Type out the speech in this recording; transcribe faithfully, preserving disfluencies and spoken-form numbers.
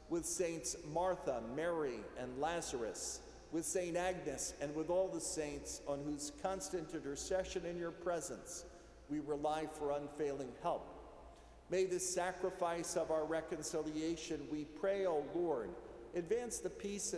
with Saints Martha, Mary, and Lazarus, with Saint Agnes, and with all the saints on whose constant intercession in your presence we rely for unfailing help. May this sacrifice of our reconciliation, we pray, O Lord, advance the peace